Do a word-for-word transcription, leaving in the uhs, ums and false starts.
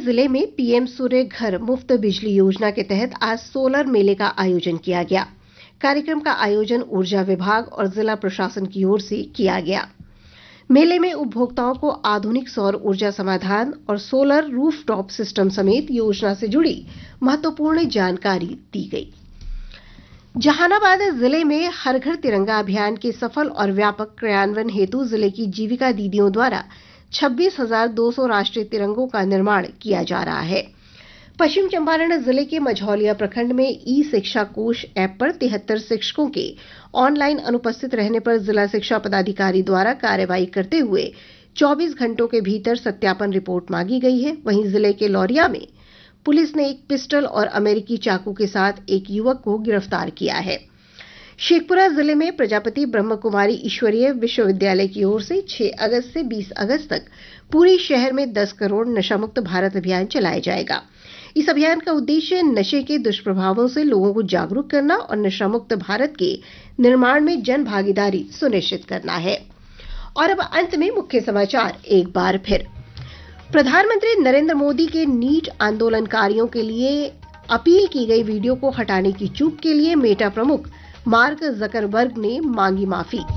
जिले में पीएम सूर्य घर मुफ्त बिजली योजना के तहत आज सोलर मेले का आयोजन किया गया। कार्यक्रम का आयोजन ऊर्जा विभाग और जिला प्रशासन की ओर से किया गया। मेले में उपभोक्ताओं को आधुनिक सौर ऊर्जा समाधान और सोलर रूफटॉप सिस्टम समेत योजना से जुड़ी महत्वपूर्ण जानकारी दी गई। जहानाबाद जिले में हर घर तिरंगा अभियान के सफल और व्यापक क्रियान्वयन हेतु जिले की जीविका दीदियों द्वारा छब्बीस हजार दो सौ राष्ट्रीय तिरंगों का निर्माण किया जा रहा है। पश्चिम चंपारण जिले के मझौलिया प्रखंड में ई शिक्षा कोष ऐप पर तिहत्तर शिक्षकों के ऑनलाइन अनुपस्थित रहने पर जिला शिक्षा पदाधिकारी द्वारा कार्रवाई करते हुए चौबीस घंटों के भीतर सत्यापन रिपोर्ट मांगी गई है। वहीं जिले के लौरिया में पुलिस ने एक पिस्टल और अमेरिकी चाकू के साथ एक युवक को गिरफ्तार किया है। शेखपुरा जिले में प्रजापति ब्रह्म कुमारी ईश्वरीय विश्वविद्यालय की ओर से छह अगस्त से बीस अगस्त तक पूरे शहर में दस करोड़ नशामुक्त भारत अभियान चलाया जाएगा। इस अभियान का उद्देश्य नशे के दुष्प्रभावों से लोगों को जागरूक करना और नशामुक्त भारत के निर्माण में जन भागीदारी सुनिश्चित करना है। और अब अंत में मुख्य समाचार एक बार फिर। प्रधानमंत्री नरेंद्र मोदी के नीट आंदोलनकारियों के लिए अपील की गई वीडियो को हटाने की चूक के लिए मेटा प्रमुख मार्क जकरबर्ग ने मांगी माफी।